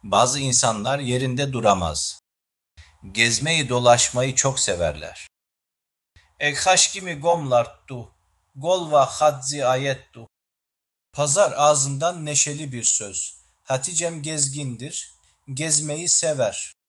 Bazı insanlar yerinde duramaz. Gezmeyi dolaşmayı çok severler. Ekhaşkimi gomlarttu. Golva hadzi ayettu. Pazar ağzından neşeli bir söz. Haticem gezgindir. Gezmeyi sever.